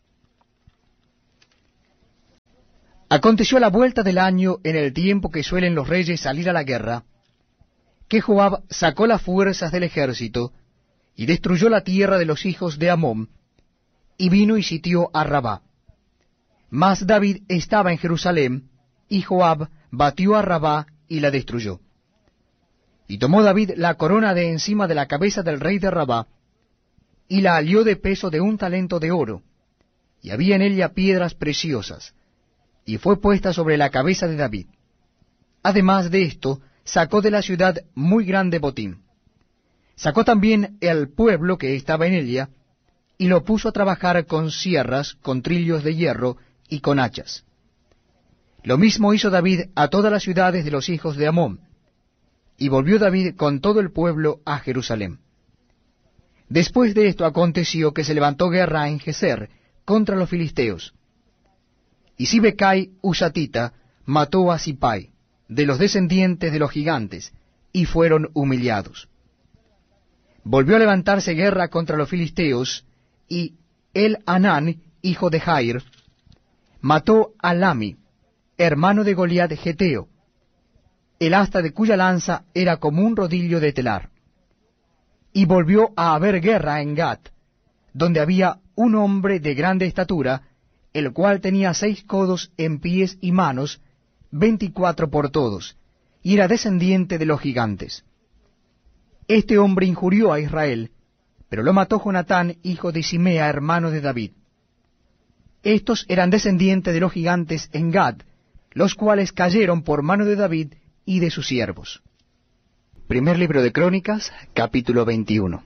A: Aconteció a la vuelta del año, en el tiempo que suelen los reyes salir a la guerra, que Joab sacó las fuerzas del ejército, y destruyó la tierra de los hijos de Amón, y vino y sitió a Rabá. Mas David estaba en Jerusalén, y Joab batió a Rabá y la destruyó. Y tomó David la corona de encima de la cabeza del rey de Rabá, y la alió de peso de un talento de oro, y había en ella piedras preciosas, y fue puesta sobre la cabeza de David. Además de esto, sacó de la ciudad muy grande botín. Sacó también el pueblo que estaba en ella, y lo puso a trabajar con sierras, con trillos de hierro y con hachas. Lo mismo hizo David a todas las ciudades de los hijos de Amón, y volvió David con todo el pueblo a Jerusalén. Después de esto aconteció que se levantó guerra en Geser contra los filisteos, y Sibecai Husatita mató a Sipai, de los descendientes de los gigantes, y fueron humillados. Volvió a levantarse guerra contra los filisteos, y El-Anán, hijo de Jair, mató a Lami, hermano de Goliat Geteo, el asta de cuya lanza era como un rodillo de telar. Y volvió a haber guerra en Gat, donde había un hombre de grande estatura, el cual tenía seis codos en pies y manos, veinticuatro por todos, y era descendiente de los gigantes. Este hombre injurió a Israel, pero lo mató Jonatán, hijo de Simea, hermano de David. Estos eran descendientes de los gigantes en Gad, los cuales cayeron por mano de David y de sus siervos. Primer libro de Crónicas, capítulo veintiuno.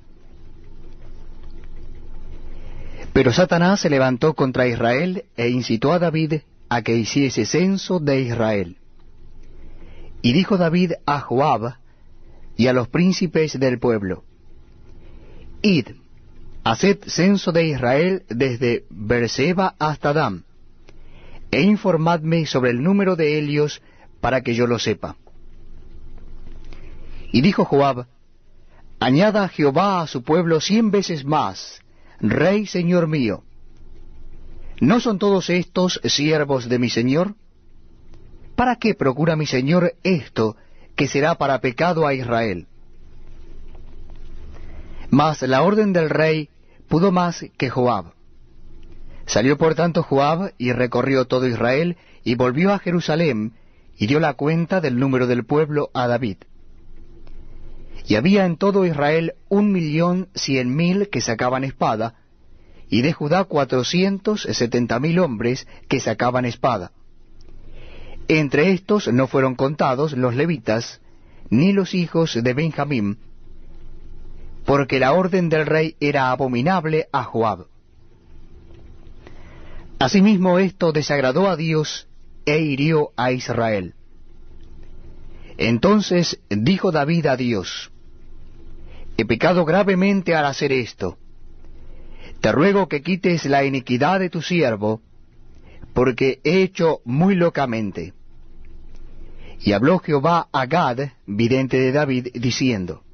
A: Pero Satanás se levantó contra Israel e incitó a David a que hiciese censo de Israel. Y dijo David a Joab y a los príncipes del pueblo: Id, haced censo de Israel desde Beerseba hasta Dan, e informadme sobre el número de ellos para que yo lo sepa. Y dijo Joab: Añada Jehová a su pueblo cien veces más, Rey Señor mío. ¿No son todos estos siervos de mi Señor? ¿Para qué procura mi Señor esto, que será para pecado a Israel? Mas la orden del rey pudo más que Joab. Salió por tanto Joab y recorrió todo Israel, y volvió a Jerusalén, y dio la cuenta del número del pueblo a David. Y había en todo Israel un millón cien mil que sacaban espada, y de Judá cuatrocientos setenta mil hombres que sacaban espada. Entre estos no fueron contados los levitas, ni los hijos de Benjamín, porque la orden del rey era abominable a Joab. Asimismo esto desagradó a Dios e hirió a Israel. Entonces dijo David a Dios: He pecado gravemente al hacer esto. Te ruego que quites la iniquidad de tu siervo, porque he hecho muy locamente. Y habló Jehová a Gad, vidente de David, diciendo: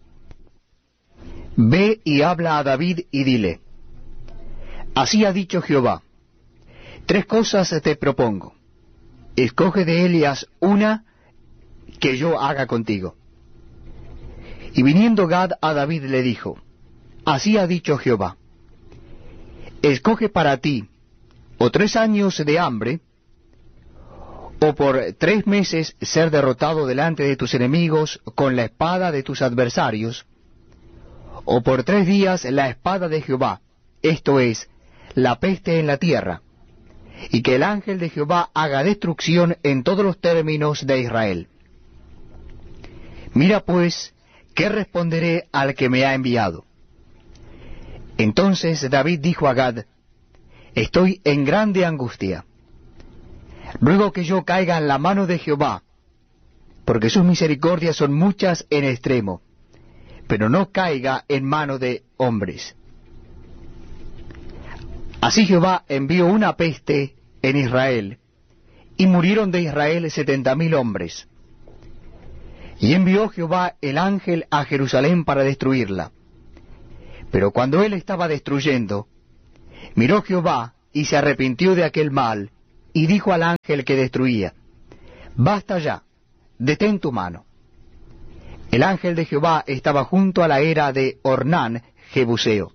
A: Ve y habla a David y dile: Así ha dicho Jehová, tres cosas te propongo. Escoge de ellas una que yo haga contigo. Y viniendo Gad a David le dijo: Así ha dicho Jehová, escoge para ti o tres años de hambre, o por tres meses ser derrotado delante de tus enemigos con la espada de tus adversarios, o por tres días la espada de Jehová, esto es, la peste en la tierra, y que el ángel de Jehová haga destrucción en todos los términos de Israel. Mira pues, ¿qué responderé al que me ha enviado? Entonces David dijo a Gad: Estoy en grande angustia. Ruego que yo caiga en la mano de Jehová, porque sus misericordias son muchas en extremo, pero no caiga en mano de hombres. Así Jehová envió una peste en Israel, y murieron de Israel setenta mil hombres. Y envió Jehová el ángel a Jerusalén para destruirla. Pero cuando él estaba destruyendo, miró Jehová y se arrepintió de aquel mal, y dijo al ángel que destruía: Basta ya, detén tu mano. El ángel de Jehová estaba junto a la era de Ornán Jebuseo.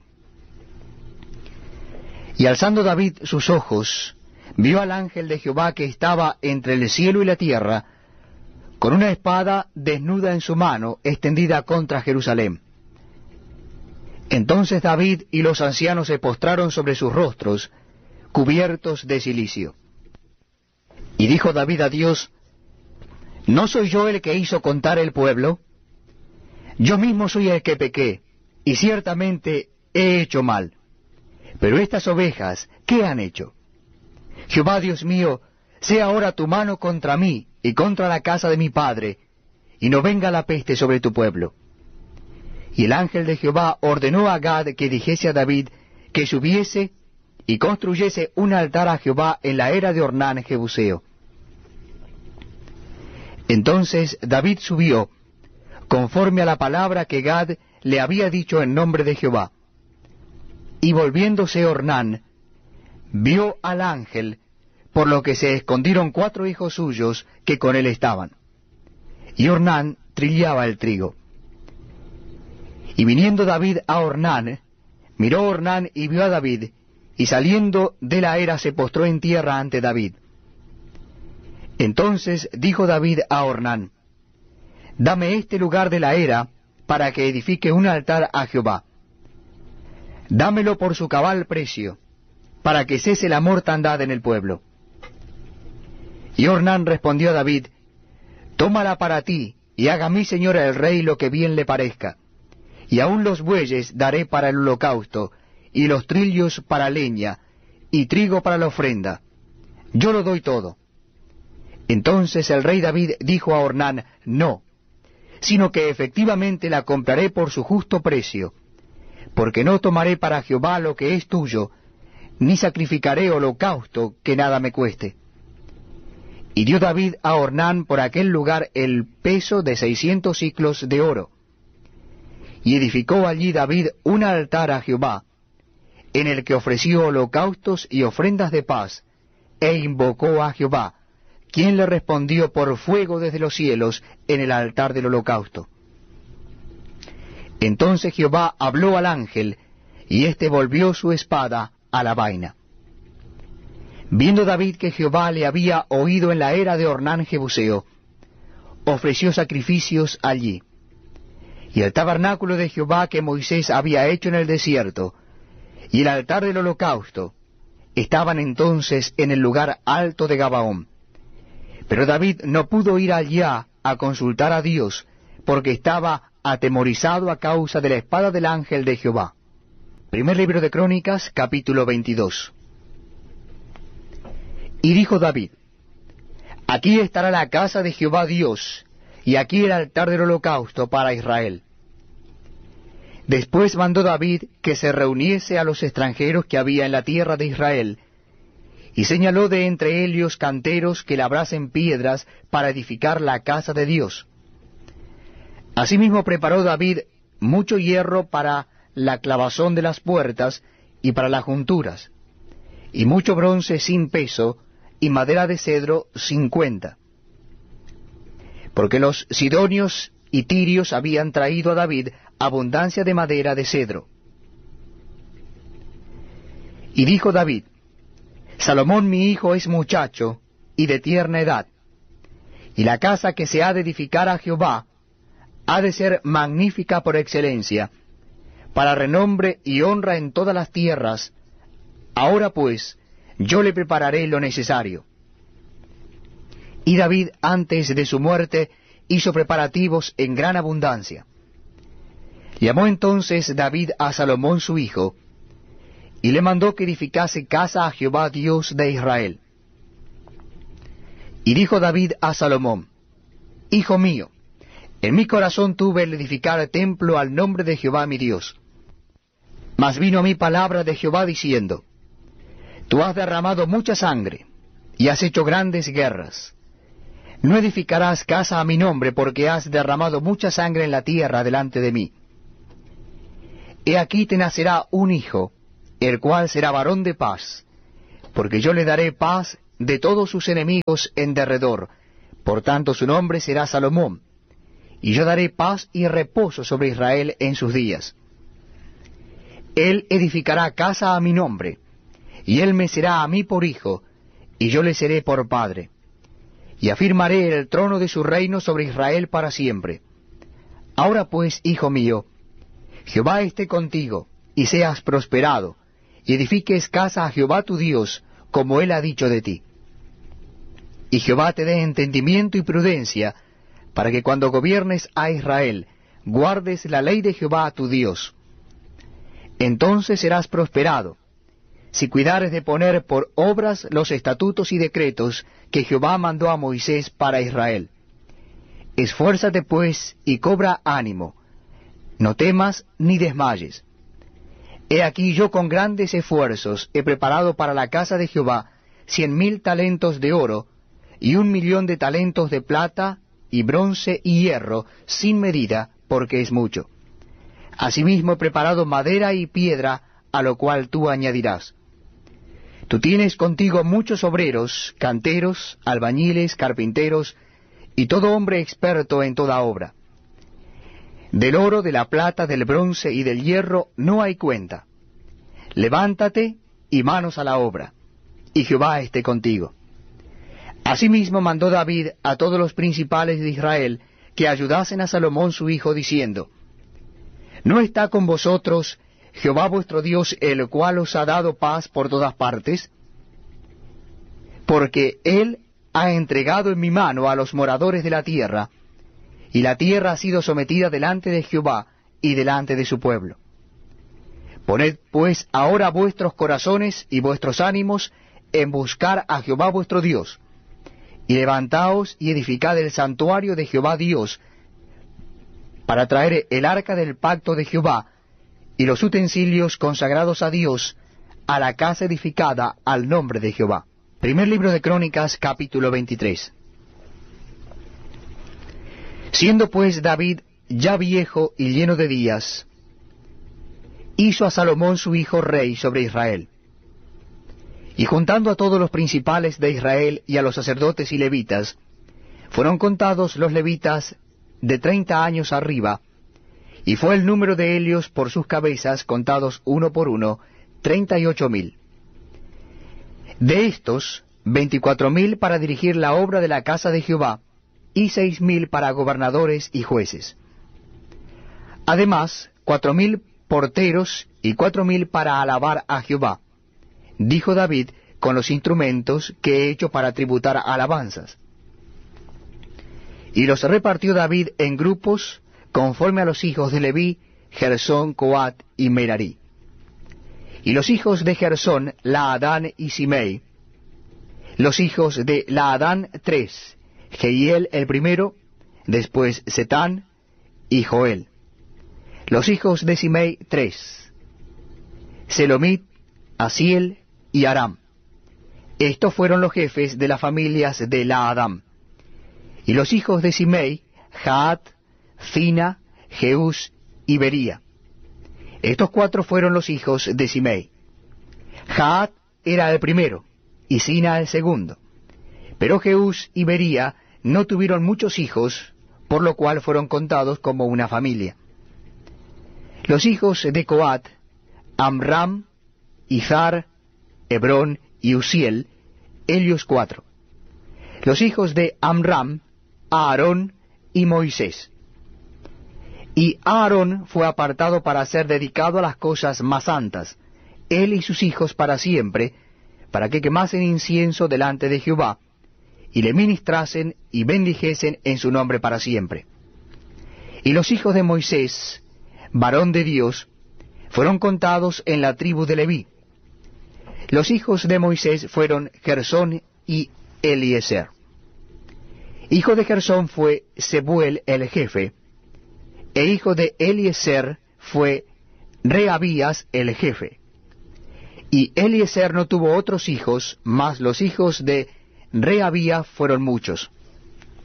A: Y alzando David sus ojos, vio al ángel de Jehová que estaba entre el cielo y la tierra, con una espada desnuda en su mano, extendida contra Jerusalén. Entonces David y los ancianos se postraron sobre sus rostros, cubiertos de cilicio. Y dijo David a Dios: ¿No soy yo el que hizo contar el pueblo? Yo mismo soy el que pequé, y ciertamente he hecho mal. Pero estas ovejas, ¿qué han hecho? Jehová Dios mío, sea ahora tu mano contra mí y contra la casa de mi padre, y no venga la peste sobre tu pueblo. Y el ángel de Jehová ordenó a Gad que dijese a David que subiese y construyese un altar a Jehová en la era de Ornán Jebuseo. Entonces David subió, conforme a la palabra que Gad le había dicho en nombre de Jehová. Y volviéndose Ornán, vio al ángel, por lo que se escondieron cuatro hijos suyos que con él estaban. Y Ornán trillaba el trigo. Y viniendo David a Ornán, miró Ornán y vio a David, y saliendo de la era se postró en tierra ante David. Entonces dijo David a Ornán: Dame este lugar de la era, para que edifique un altar a Jehová. Dámelo por su cabal precio, para que cese la mortandad en el pueblo. Y Ornán respondió a David: Tómala para ti, y haga mi señor el rey lo que bien le parezca. Y aun los bueyes daré para el holocausto, y los trillos para leña, y trigo para la ofrenda. Yo lo doy todo. Entonces el rey David dijo a Ornán: No, sino que efectivamente la compraré por su justo precio, porque no tomaré para Jehová lo que es tuyo, ni sacrificaré holocausto que nada me cueste. Y dio David a Ornán por aquel lugar el peso de seiscientos siclos de oro. Y edificó allí David un altar a Jehová, en el que ofreció holocaustos y ofrendas de paz, e invocó a Jehová, quien le respondió por fuego desde los cielos en el altar del holocausto. Entonces Jehová habló al ángel, y éste volvió su espada a la vaina. Viendo David que Jehová le había oído en la era de Ornán Jebuseo, ofreció sacrificios allí. Y el tabernáculo de Jehová que Moisés había hecho en el desierto, y el altar del holocausto, estaban entonces en el lugar alto de Gabaón. Pero David no pudo ir allá a consultar a Dios, porque estaba atemorizado a causa de la espada del ángel de Jehová. Primer libro de Crónicas, capítulo veintidós. Y dijo David: Aquí estará la casa de Jehová Dios, y aquí el altar del holocausto para Israel. Después mandó David que se reuniese a los extranjeros que había en la tierra de Israel, y señaló de entre ellos canteros que labrasen piedras para edificar la casa de Dios. Asimismo preparó David mucho hierro para la clavazón de las puertas y para las junturas, y mucho bronce sin peso, y madera de cedro sin cuenta. Porque los sidonios y tirios habían traído a David abundancia de madera de cedro. Y dijo David: Salomón mi hijo es muchacho y de tierna edad, y la casa que se ha de edificar a Jehová ha de ser magnífica por excelencia, para renombre y honra en todas las tierras. Ahora pues, yo le prepararé lo necesario. Y David, antes de su muerte, hizo preparativos en gran abundancia. Llamó entonces David a Salomón su hijo, y le mandó que edificase casa a Jehová Dios de Israel. Y dijo David a Salomón: Hijo mío, en mi corazón tuve el edificar templo al nombre de Jehová mi Dios. Mas vino a mí palabra de Jehová diciendo: Tú has derramado mucha sangre, y has hecho grandes guerras. No edificarás casa a mi nombre, porque has derramado mucha sangre en la tierra delante de mí. He aquí te nacerá un hijo, el cual será varón de paz, porque yo le daré paz de todos sus enemigos en derredor, por tanto su nombre será Salomón, y yo daré paz y reposo sobre Israel en sus días. Él edificará casa a mi nombre, y él me será a mí por hijo, y yo le seré por padre. Y afirmaré el trono de su reino sobre Israel para siempre. Ahora pues, hijo mío, Jehová esté contigo, y seas prosperado, y edifiques casa a Jehová tu Dios, como él ha dicho de ti. Y Jehová te dé entendimiento y prudencia, para que cuando gobiernes a Israel, guardes la ley de Jehová tu Dios. Entonces serás prosperado, si cuidares de poner por obras los estatutos y decretos que Jehová mandó a Moisés para Israel. Esfuérzate pues y cobra ánimo, no temas ni desmayes. He aquí yo con grandes esfuerzos he preparado para la casa de Jehová cien mil talentos de oro, y un millón de talentos de plata, y bronce y hierro, sin medida, porque es mucho. Asimismo he preparado madera y piedra, a lo cual tú añadirás. Tú tienes contigo muchos obreros, canteros, albañiles, carpinteros, y todo hombre experto en toda obra. Del oro, de la plata, del bronce y del hierro no hay cuenta. Levántate y manos a la obra, y Jehová esté contigo. Asimismo mandó David a todos los principales de Israel que ayudasen a Salomón su hijo, diciendo, ¿no está con vosotros Jehová vuestro Dios, el cual os ha dado paz por todas partes? Porque él ha entregado en mi mano a los moradores de la tierra, y la tierra ha sido sometida delante de Jehová y delante de su pueblo. Poned pues ahora vuestros corazones y vuestros ánimos en buscar a Jehová vuestro Dios, y levantaos y edificad el santuario de Jehová Dios, para traer el arca del pacto de Jehová, y los utensilios consagrados a Dios, a la casa edificada al nombre de Jehová. Primer libro de Crónicas, capítulo veintitrés. Siendo pues David ya viejo y lleno de días, hizo a Salomón su hijo rey sobre Israel. Y juntando a todos los principales de Israel y a los sacerdotes y levitas, fueron contados los levitas de treinta años arriba, y fue el número de ellos por sus cabezas, contados uno por uno, treinta y ocho mil. De estos, veinticuatro mil para dirigir la obra de la casa de Jehová, y seis mil para gobernadores y jueces. Además, cuatro mil porteros y cuatro mil para alabar a Jehová, dijo David, con los instrumentos que he hecho para tributar alabanzas. Y los repartió David en grupos, conforme a los hijos de Leví, Gersón, Coat y Merarí. Y los hijos de Gersón, Laadán y Simei. Los hijos de Laadán, tres, Jehiel el primero, después Setán y Joel. Los hijos de Simei, tres, Selomit, Asiel y Aram. Estos fueron los jefes de las familias de Laadán. Y los hijos de Simei, Jaat, Fina, Jeús y Bería. Estos cuatro fueron los hijos de Simei. Jaat era el primero, y Sina el segundo. Pero Jeús y Bería no tuvieron muchos hijos, por lo cual fueron contados como una familia. Los hijos de Coat, Amram, Izar, Hebrón y Uziel, ellos cuatro. Los hijos de Amram, Aarón y Moisés. Y Aarón fue apartado para ser dedicado a las cosas más santas, él y sus hijos para siempre, para que quemasen incienso delante de Jehová, y le ministrasen y bendijesen en su nombre para siempre. Y los hijos de Moisés, varón de Dios, fueron contados en la tribu de Leví. Los hijos de Moisés fueron Gersón y Eliezer. Hijo de Gersón fue Sebuel el jefe, e hijo de Eliezer fue Rehabías el jefe. Y Eliezer no tuvo otros hijos, mas los hijos de Rehabía fueron muchos.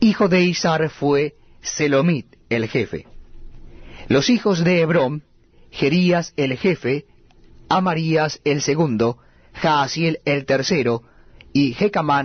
A: Hijo de Izar fue Selomit el jefe. Los hijos de Hebrón, Jerías el jefe, Amarías el segundo, Jaasiel el tercero, y Jecamán